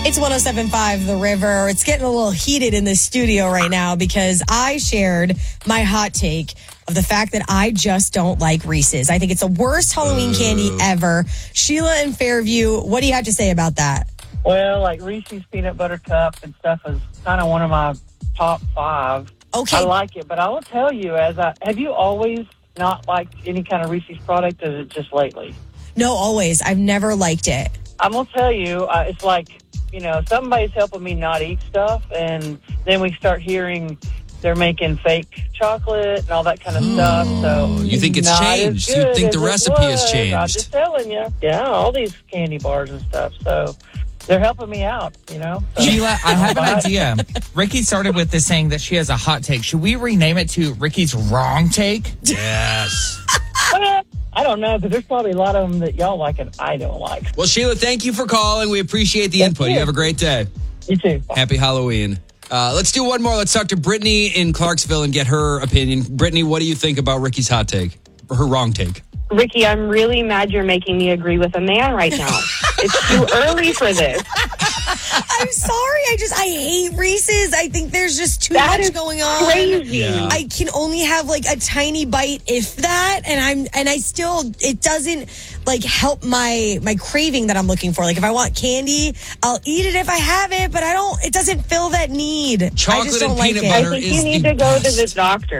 It's 107.5 The River. It's getting a little heated in the studio right now because I shared my hot take of the fact that I just don't like Reese's. I think it's the worst Halloween candy ever. Sheila in Fairview, what do you have to say about that? Well, like Reese's Peanut Butter Cup and stuff is kind of one of my top 5. Okay. I like it, but I will tell you, have you always not liked any kind of Reese's product, or is it just lately? No, always. I've never liked it. I'm going to tell you, it's like, somebody's helping me not eat stuff, and then we start hearing they're making fake chocolate and all that kind of stuff. So you think it's changed? You think the recipe has changed? I'm just telling you. Yeah, all these candy bars and stuff. So they're helping me out, So, Sheila, I have an idea. Ricky started with this saying that she has a hot take. Should we rename it to Ricky's wrong take? Yes. I don't know, because there's probably a lot of them that y'all like and I don't like. Well, Sheila, thank you for calling. We appreciate the input. You have a great day. You too. Bye. Happy Halloween. Let's do one more. Let's talk to Brittany in Clarksville and get her opinion. Brittany, what do you think about Ricky's hot take? Or her wrong take? Ricky, I'm really mad you're making me agree with a man right now. It's too early for this. I'm sorry. I hate Reese's. I think there's just too much going on. Crazy. Yeah. I can only have like a tiny bite, if that, and I still, it doesn't like help my craving that I'm looking for. Like if I want candy, I'll eat it if I have it, but it doesn't fill that need. Chocolate I just don't and like peanut it. butter. I think you need to go to the doctor.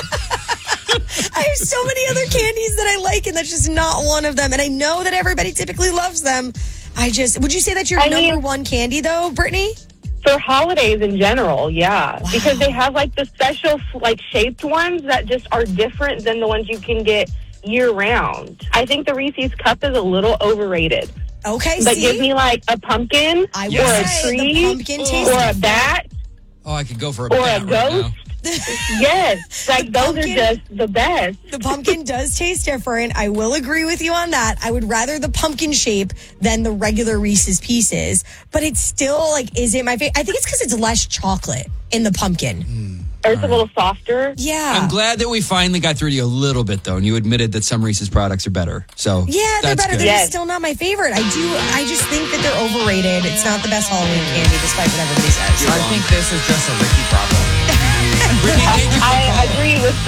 I have so many other candies that I like, and that's just not one of them. And I know that everybody typically loves them. Would you say that's your number one candy, though, Brittany? For holidays in general, yeah. Wow. Because they have, like, the special, like, shaped ones that just are different than the ones you can get year-round. I think the Reese's Cup is a little overrated. Okay, but give me, like, a pumpkin or a tree or a bat. Oh, I could go for a or bat a right ghost. now. Yes, like those are just the best. The pumpkin does taste different. I will agree with you on that. I would rather the pumpkin shape than the regular Reese's Pieces, but it's still like isn't my favorite. I think it's because it's less chocolate in the pumpkin. Or it's a little softer. Yeah. I'm glad that we finally got through to you a little bit, though, and you admitted that some Reese's products are better. So yeah, they're better. Good. They're still not my favorite. I just think that they're overrated. It's not the best Halloween candy, despite what everybody says. I think this is just a Ricky problem. Brittany, thank you for I calling. agree with